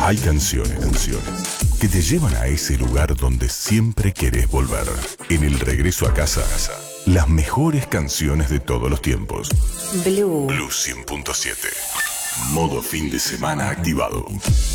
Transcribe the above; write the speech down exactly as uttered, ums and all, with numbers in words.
Hay canciones, canciones que te llevan a ese lugar donde siempre querés volver. En el regreso a casa, las mejores canciones de todos los tiempos. Blue. Blue cien punto siete. Modo fin de semana activado.